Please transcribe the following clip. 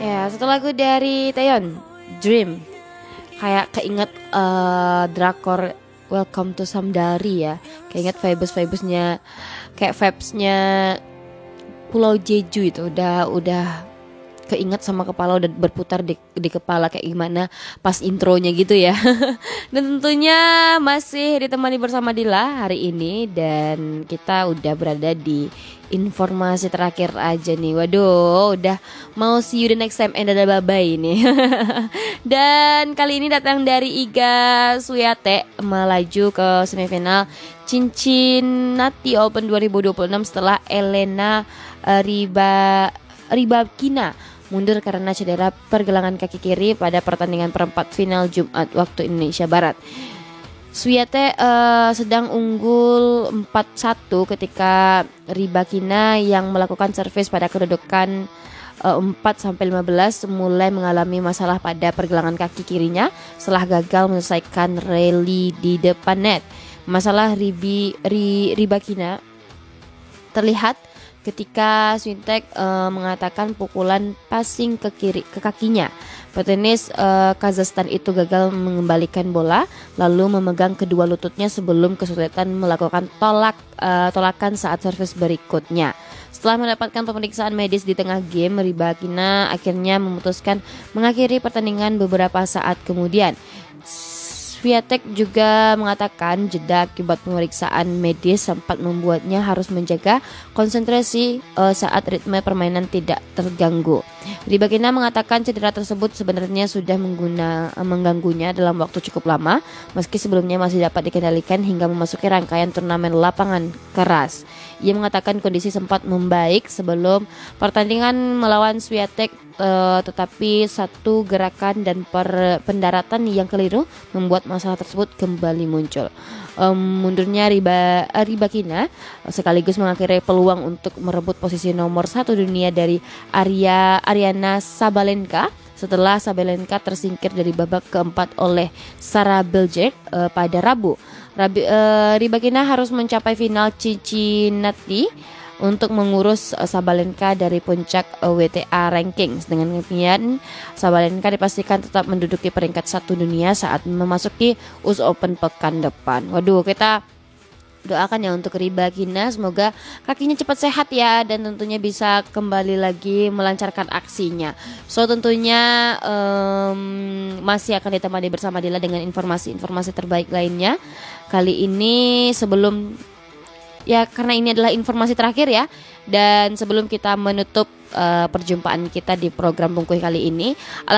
Ya, satu lagu dari Taeyeon, Dream. Kayak keinget drakor Welcome to Samdari ya. Keinget vibes-vibesnya, kayak vibesnya Pulau Jeju itu udah keinget sama kepala, udah berputar di kepala kayak gimana pas intronya gitu ya. Dan tentunya masih ditemani bersama Dila hari ini, dan kita udah berada di informasi terakhir aja nih. Waduh, udah mau see you the next time and dadah bye-bye ini. Dan kali ini datang dari Iga Swiatek, melaju ke semifinal Cincinnati Open 2026 setelah Elena Rybakina mundur karena cedera pergelangan kaki kiri pada pertandingan perempat final Jumat waktu Indonesia Barat. Swiatek sedang unggul 4-1 ketika Rybakina yang melakukan servis pada kedudukan 4-15 mulai mengalami masalah pada pergelangan kaki kirinya setelah gagal menyelesaikan rally di depan net. Masalah Rybakina terlihat ketika Swiatek mengatakan pukulan passing ke kakinya. Petenis Kazakhstan itu gagal mengembalikan bola lalu memegang kedua lututnya sebelum kesulitan melakukan tolakan saat servis berikutnya. Setelah mendapatkan pemeriksaan medis di tengah game, Rybakina akhirnya memutuskan mengakhiri pertandingan beberapa saat kemudian. Swiatek juga mengatakan jeda akibat pemeriksaan medis sempat membuatnya harus menjaga konsentrasi saat ritme permainan tidak terganggu. Rybakina mengatakan cedera tersebut sebenarnya sudah mengganggunya dalam waktu cukup lama, meski sebelumnya masih dapat dikendalikan hingga memasuki rangkaian turnamen lapangan keras. Ia mengatakan kondisi sempat membaik sebelum pertandingan melawan Swiatek, tetapi satu gerakan dan pendaratan yang keliru membuat masalah tersebut kembali muncul. Mundurnya Rybakina sekaligus mengakhiri peluang untuk merebut posisi nomor 1 dunia dari Aryna Sabalenka setelah Sabalenka tersingkir dari babak keempat oleh Sara Beljek pada Rabu. Rybakina harus mencapai final Cincinnati untuk mengurus Sabalenka dari puncak WTA rankings. Dengan demikian, Sabalenka dipastikan tetap menduduki peringkat 1 dunia saat memasuki US Open pekan depan. Waduh, kita doakan ya untuk Rybakina, semoga kakinya cepat sehat ya, dan tentunya bisa kembali lagi melancarkan aksinya. So tentunya masih akan ditemani bersama Dila dengan informasi-informasi terbaik lainnya. Kali ini karena ini adalah informasi terakhir ya, dan sebelum kita menutup perjumpaan kita di program Bungkuy kali ini,